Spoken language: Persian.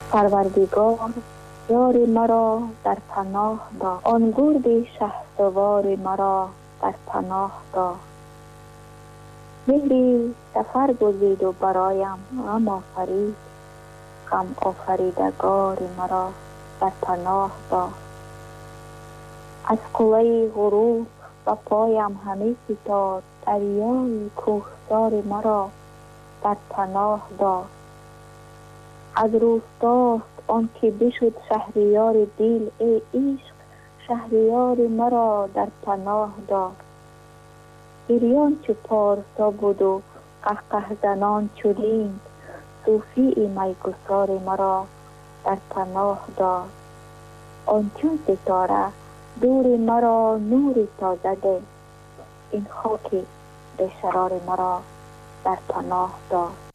پروردگار یار مرا در پناه دار، آن گرد شهسوار مرا در پناه دار. مهری سفر گزید و برایم غم آفرید، غم آفریدگار مرا در پناه دار. از قوه غروب و پایم همی فتاد، دریای کوهسار مرا در پناه دار. از روستاست آن که بشد شهریار دل، ای عشق شهریار مرا در پناه دار. گریان چو پارسا بود و قهقه زنان چو رند، صوفی میگسار مرا در پناه دار. آن چون ستاره دور مرا نور تازه ده، این خاک به شرار مرا در پناه دار.